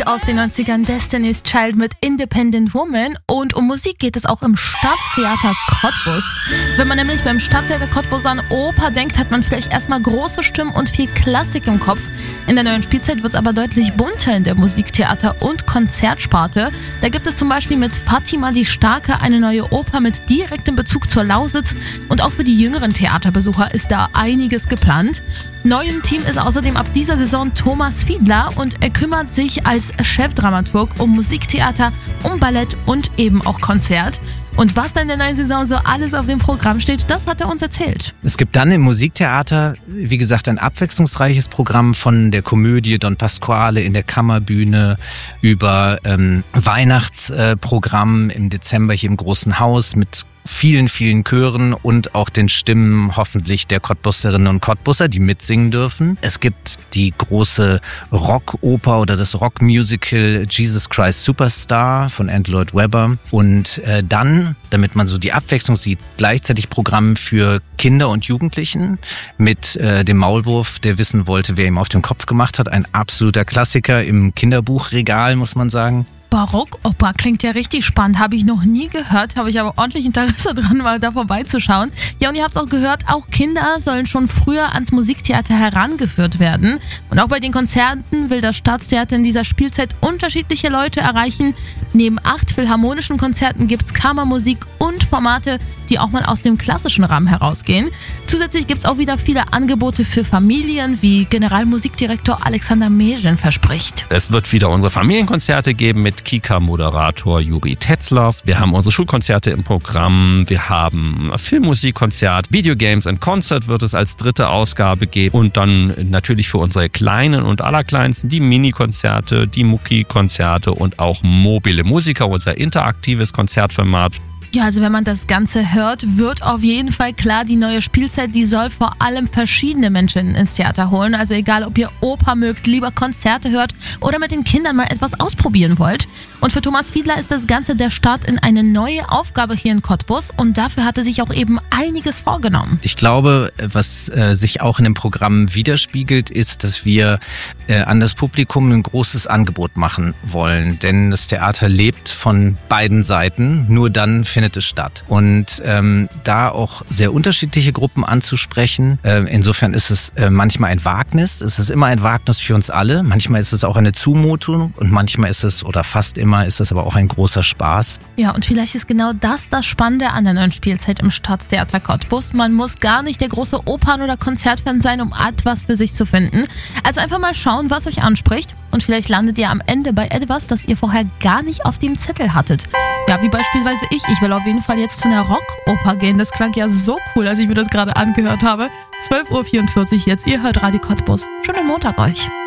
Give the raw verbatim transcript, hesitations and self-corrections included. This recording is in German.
Hit aus den neunzigern, Destiny's Child mit Independent Woman. Und um Musik geht es auch im Staatstheater Cottbus. Wenn man nämlich beim Staatstheater Cottbus an Oper denkt, hat man vielleicht erstmal große Stimmen und viel Klassik im Kopf. In der neuen Spielzeit wird es aber deutlich bunter in der Musiktheater- und Konzertsparte. Da gibt es zum Beispiel mit Fatima die Starke eine neue Oper mit direktem Bezug zur Lausitz. Und auch für die jüngeren Theaterbesucher ist da einiges geplant. Neu im Team ist außerdem ab dieser Saison Thomas Fiedler und er kümmert sich als Chefdramaturg um Musiktheater, um Ballett und eben auch Konzert. Und was dann in der neuen Saison so alles auf dem Programm steht, das hat er uns erzählt. Es gibt dann im Musiktheater, wie gesagt, ein abwechslungsreiches Programm von der Komödie Don Pasquale in der Kammerbühne über ähm, Weihnachtsprogramm im Dezember hier im Großen Haus mit vielen, vielen Chören und auch den Stimmen hoffentlich der Cottbusserinnen und Cottbusser, die mitsingen dürfen. Es gibt die große Rockoper oder das Rockmusical Jesus Christ Superstar von Andrew Lloyd Webber. Und äh, dann, damit man so die Abwechslung sieht, gleichzeitig Programm für Kinder und Jugendlichen mit äh, dem Maulwurf, der wissen wollte, wer ihm auf den Kopf gemacht hat. Ein absoluter Klassiker im Kinderbuchregal, muss man sagen. Barockoper klingt ja richtig spannend, habe ich noch nie gehört, habe ich aber ordentlich Interesse dran, mal da vorbeizuschauen. Ja, und ihr habt es auch gehört, auch Kinder sollen schon früher ans Musiktheater herangeführt werden. Und auch bei den Konzerten will das Staatstheater in dieser Spielzeit unterschiedliche Leute erreichen. Neben acht philharmonischen Konzerten gibt es Kammermusik und Formate, die auch mal aus dem klassischen Rahmen herausgehen. Zusätzlich gibt es auch wieder viele Angebote für Familien, wie Generalmusikdirektor Alexander Mezhen verspricht. Es wird wieder unsere Familienkonzerte geben mit Kika-Moderator Juri Tetzlaff. Wir haben unsere Schulkonzerte im Programm. Wir haben ein Filmmusikkonzert. Videogames and Concert wird es als dritte Ausgabe geben. Und dann natürlich für unsere Kleinen und Allerkleinsten die Mini-Konzerte, die Mucki-Konzerte und auch mobile Musiker, unser interaktives Konzertformat. Ja, also wenn man das Ganze hört, wird auf jeden Fall klar, die neue Spielzeit, die soll vor allem verschiedene Menschen ins Theater holen. Also egal, ob ihr Oper mögt, lieber Konzerte hört oder mit den Kindern mal etwas ausprobieren wollt. Und für Thomas Fiedler ist das Ganze der Start in eine neue Aufgabe hier in Cottbus und dafür hat er sich auch eben einiges vorgenommen. Ich glaube, was äh, sich auch in dem Programm widerspiegelt, ist, dass wir äh, an das Publikum ein großes Angebot machen wollen. Denn das Theater lebt von beiden Seiten, nur dann findet es statt. Und ähm, da auch sehr unterschiedliche Gruppen anzusprechen. Äh, insofern ist es äh, manchmal ein Wagnis. Es ist immer ein Wagnis für uns alle. Manchmal ist es auch eine Zumutung und manchmal ist es, oder fast immer, ist es aber auch ein großer Spaß. Ja, und vielleicht ist genau das das Spannende an der neuen Spielzeit im Staatstheater Cottbus. Man muss gar nicht der große Opern- oder Konzertfan sein, um etwas für sich zu finden. Also einfach mal schauen, was euch anspricht. Und vielleicht landet ihr am Ende bei etwas, das ihr vorher gar nicht auf dem Zettel hattet. Ja, wie beispielsweise ich. Ich will auf jeden Fall jetzt zu einer Rockoper gehen. Das klang ja so cool, als ich mir das gerade angehört habe. zwölf Uhr vierundvierzig jetzt. Ihr hört Radio Cottbus. Schönen Montag euch.